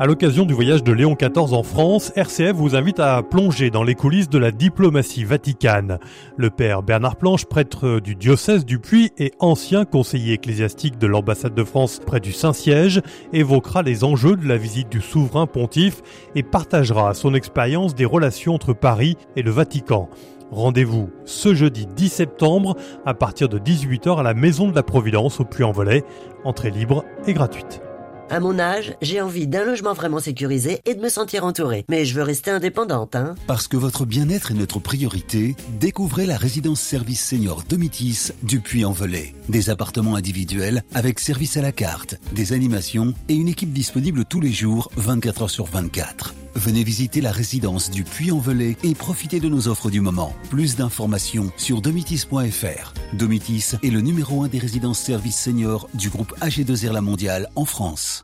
À l'occasion du voyage de Léon XIV en France, RCF vous invite à plonger dans les coulisses de la diplomatie vaticane. Le père Bernard Planche, prêtre du diocèse du Puy et ancien conseiller ecclésiastique de l'ambassade de France près du Saint-Siège, évoquera les enjeux de la visite du souverain pontife et partagera son expérience des relations entre Paris et le Vatican. Rendez-vous ce jeudi 10 septembre à partir de 18h à la Maison de la Providence au Puy-en-Velay. Entrée libre et gratuite. À mon âge, j'ai envie d'un logement vraiment sécurisé et de me sentir entourée. Mais je veux rester indépendante, hein. Parce que votre bien-être est notre priorité, découvrez la résidence service senior Domitis du Puy-en-Velay. Des appartements individuels avec service à la carte, des animations et une équipe disponible tous les jours, 24 heures sur 24. Venez visiter la résidence du Puy-en-Velay et profitez de nos offres du moment. Plus d'informations sur domitis.fr. Domitis est le numéro 1 des résidences services seniors du groupe AG2R La Mondiale en France.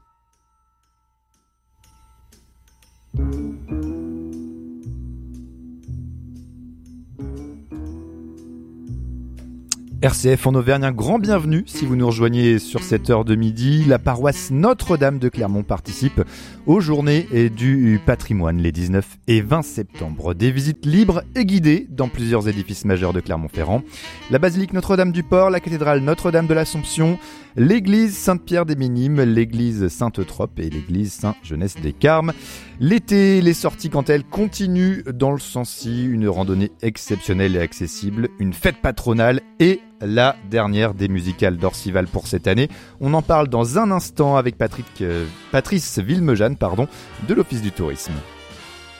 RCF en Auvergne, un grand bienvenue si vous nous rejoignez sur cette heure de midi. La paroisse Notre-Dame de Clermont participe aux journées du patrimoine les 19 et 20 septembre. Des visites libres et guidées dans plusieurs édifices majeurs de Clermont-Ferrand. La basilique Notre-Dame du Port, la cathédrale Notre-Dame de l'Assomption, l'église Sainte-Pierre des Minimes, l'église Sainte-Eutrope et l'église Saint-Genès-des-Carmes. L'été, les sorties quant à elles continuent dans le Sancy, une randonnée exceptionnelle et accessible, une fête patronale et la dernière des musicales d'Orcival pour cette année. On en parle dans un instant avec Patrice Villemejane de l'Office du Tourisme.